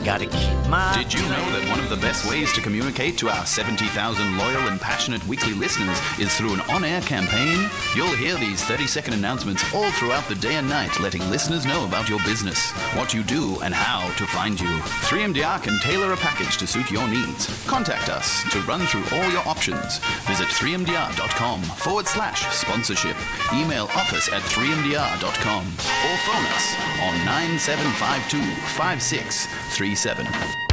gotta keep my... Did you know that one of the best ways to communicate to our 70,000 loyal and passionate weekly listeners is through an on-air campaign? You'll hear these 30-second announcements all throughout the day and night, letting listeners know about your business, what you do, and how to find you. 3MDR can tailor a package to suit your needs. Contact us to run through all your options. Visit 3mdr.com/sponsorship. Email office@3mdr.com or phone us on 9752 5637.